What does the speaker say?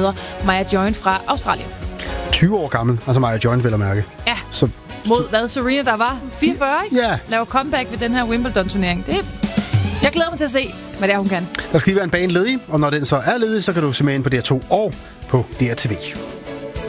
møder Maja Join fra Australien. 20 år gammel, altså Maja Join, vil jeg mærke. Ja, mod hvad Serena, der var 44, ikke? Ja. Laver comeback ved den her Wimbledon-turnering. Jeg glæder mig til at se, hvad det er, hun kan. Der skal lige være en bane ledig, og når den så er ledig, så kan du se med ind på DR2 og på DRTV.